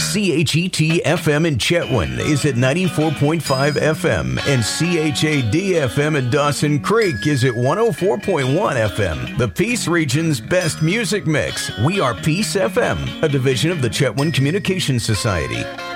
CHET FM in Chetwynd is at 94.5 FM, and CHAD FM in Dawson Creek is at 104.1 FM. The Peace Region's best music mix. We are Peace FM, a division of the Chetwynd Communications Society.